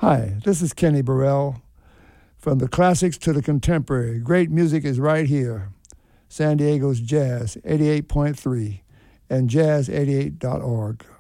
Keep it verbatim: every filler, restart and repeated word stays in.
Hi, this is Kenny Burrell. From the classics to the contemporary, great music is right here. San Diego's Jazz eighty-eight point three and jazz eighty-eight dot org.